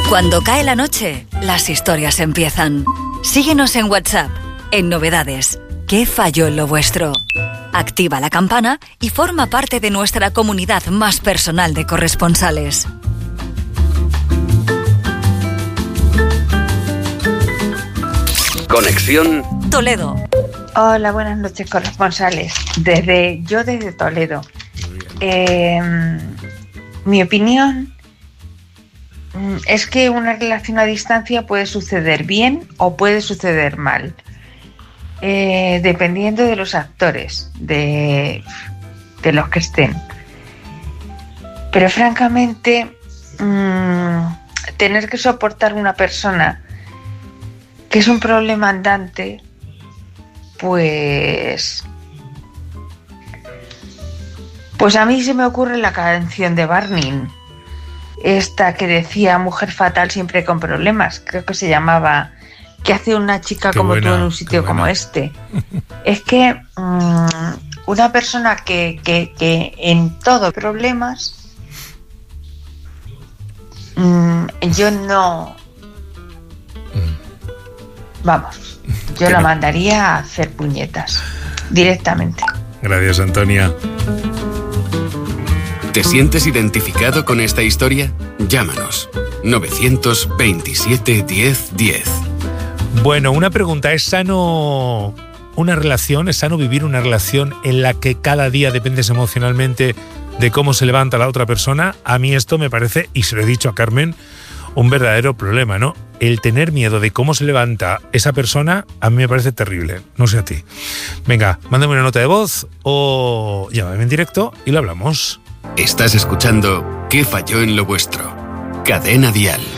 Cuando cae la noche, las historias empiezan. Síguenos en WhatsApp, en Novedades. ¿Qué falló en lo vuestro? Activa la campana y forma parte de nuestra comunidad más personal de corresponsales. Conexión Toledo. Hola, buenas noches, corresponsales. Desde Toledo. Mi opinión es que una relación a distancia puede suceder bien o puede suceder mal, dependiendo de los actores, de los que estén. Pero francamente, tener que soportar una persona que es un problema andante, pues a mí se me ocurre la canción de Barney, esta que decía mujer fatal siempre con problemas, creo que se llamaba ¿qué hace una chica Qué como buena, tú en un sitio como este? Es que una persona que en todo problemas, yo no, vamos, yo la mandaría a hacer puñetas directamente. Gracias, Antonia. ¿Te sientes identificado con esta historia? Llámanos. 927 10 10. Bueno, una pregunta. ¿Es sano vivir una relación en la que cada día dependes emocionalmente de cómo se levanta la otra persona? A mí esto me parece, y se lo he dicho a Carmen, un verdadero problema, ¿no? El tener miedo de cómo se levanta esa persona, a mí me parece terrible. No sé a ti. Venga, mándame una nota de voz o llámame en directo y lo hablamos. Estás escuchando ¿Qué falló en lo vuestro? Cadena Dial.